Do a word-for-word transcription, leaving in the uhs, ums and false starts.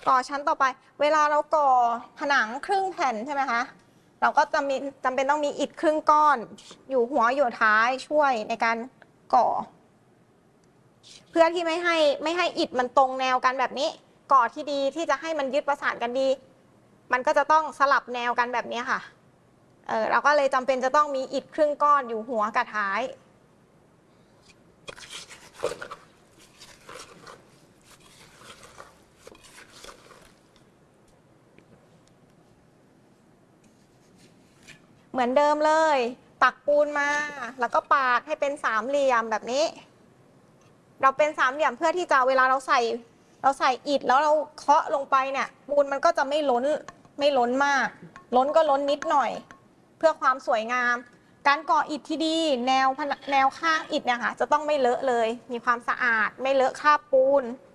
ก่อชั้นต่อไปเวลาเราก่อผนังครึ่งแผ่นใช่ไหมคะเราก็จะมีจำเป็นต้องมีอิฐครึ่งก้อนอยู่หัวอยู่ท้ายช่วยในการก่อเพื่อที่ไม่ให้ไม่ให้อิฐมันตรงแนวกันแบบนี้ก่อที่ดีที่จะให้มันยึดประสานกันดีมันก็จะต้องสลับแนวกันแบบนี้ค่ะเออเราก็เลยจำเป็นจะต้องมีอิฐครึ่งก้อนอยู่หัวกับท้ายเหมือนเดิมเลยตักปูนมาแล้วก็ปาดให้เป็นสามเหลี่ยมแบบนี้เราเป็นสามเหลี่ยมเพื่อที่จะเวลาเราใส่เราใส่อิฐแล้วเราเคาะลงไปเนี่ยปูนมันก็จะไม่ล้นไม่ล้นมากล้นก็ล้นนิดหน่อยเพื่อความสวยงามการก่ออิฐที่ดีแนวแนวข้างอิฐเนี่ยค่ะจะต้องไม่เลอะเลยมีความสะอาดไม่เลอะคราบปูน